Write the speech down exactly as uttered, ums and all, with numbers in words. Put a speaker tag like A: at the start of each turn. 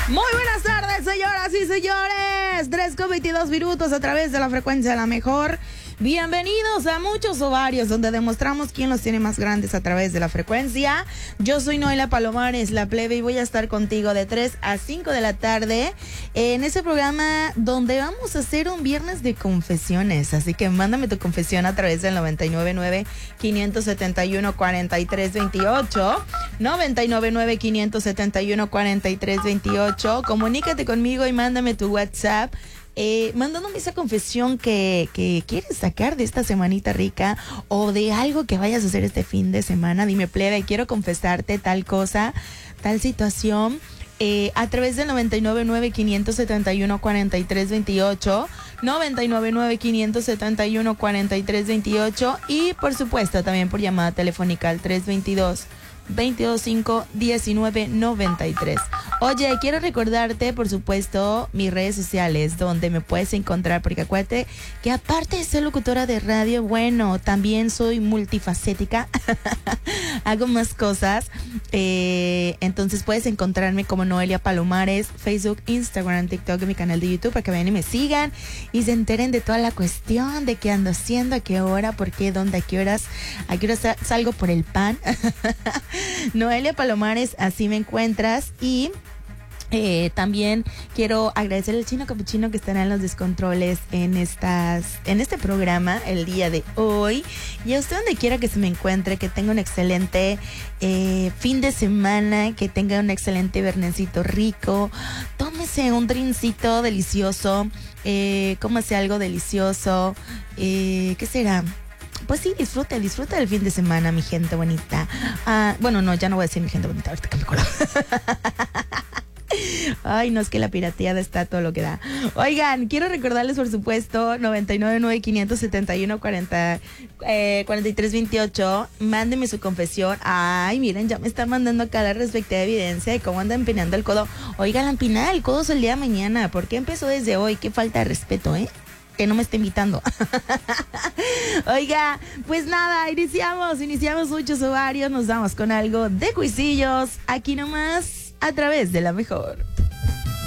A: Muy buenas tardes, señoras y señores. tres con veintidós minutos a través de la frecuencia de la mejor. Bienvenidos a Muchos Ovarios, donde demostramos quién los tiene más grandes a través de la frecuencia. Yo soy Noelia Palomares, la plebe, y voy a estar contigo de tres a cinco de la tarde en ese programa donde vamos a hacer un viernes de confesiones. Así que mándame tu confesión a través del noventa y nueve nueve, quinientos setenta y uno, cuarenta y tres veintiocho. noventa y nueve nueve, quinientos setenta y uno, cuarenta y tres veintiocho. Comunícate conmigo y mándame tu WhatsApp. Eh, mandándome esa confesión que, que quieres sacar de esta semanita rica o de algo que vayas a hacer este fin de semana. Dime, plebe, quiero confesarte tal cosa, tal situación. Eh, a través del noventa y nueve nueve, quinientos setenta y uno, cuarenta y tres veintiocho, noventa y nueve nueve, quinientos setenta y uno, cuarenta y tres veintiocho, y por supuesto también por llamada telefónica al tres veintidós, veintidós cinco, diecinueve noventa y tres. Oye, quiero recordarte, por supuesto, mis redes sociales donde me puedes encontrar, porque acuérdate que aparte de ser locutora de radio, bueno, también soy multifacética. Hago más cosas. Eh, entonces puedes encontrarme como Noelia Palomares, Facebook, Instagram, TikTok y mi canal de YouTube, para que vayan y me sigan y se enteren de toda la cuestión de qué ando haciendo, a qué hora, por qué, dónde, a qué horas, a qué horas salgo por el pan. Noelia Palomares, así me encuentras. Y Eh, también quiero agradecer al Chino Capuchino que estará en los descontroles en estas, en este programa el día de hoy. Y a usted donde quiera que se me encuentre, que tenga un excelente eh, fin de semana, que tenga un excelente viernesito rico. Tómese un drinkcito delicioso, eh, cómase algo delicioso. Eh, ¿Qué será? Pues sí, disfruta, disfruta del fin de semana, mi gente bonita. Ah, bueno, no, ya no voy a decir mi gente bonita, ahorita que me acuerdo. Ay, no, es que la pirateada está todo lo que da. Oigan, quiero recordarles, por supuesto, noventa y nueve nueve, quinientos setenta y uno, cuarenta, cuarenta y tres veintiocho. Mándenme su confesión. Ay, miren, ya me están mandando acá la respectiva evidencia de cómo andan empinando el codo. Oigan, empinar el codo es el día de mañana. ¿Por qué empezó desde hoy? Qué falta de respeto, ¿eh? Que no me esté invitando. Oiga, pues nada, iniciamos, iniciamos Muchos Ovarios. Nos vamos con algo de cuisillos. Aquí nomás, a través de la mejor.